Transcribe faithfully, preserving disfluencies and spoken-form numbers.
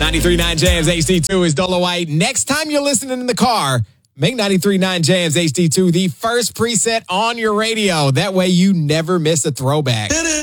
ninety-three point nine Jams H D two is Dolo White. Next time you're listening in the car, make ninety-three point nine Jams H D two the first preset on your radio. That way you never miss a throwback.